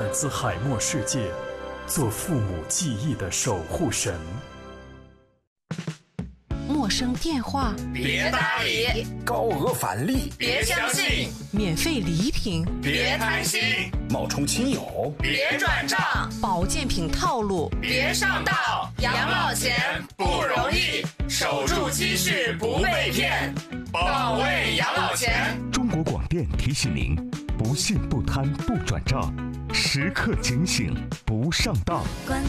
自海默世界，做父母记忆的守护神。 陌生电话别搭理， 高额返利别相信， 免费礼品别贪心， 冒充亲友别转账， 保健品套路别上当。养老钱不容易，守住积蓄不被骗，保卫养老钱。 中国广电提醒您：不信不贪不转账，时刻警醒不上当。 关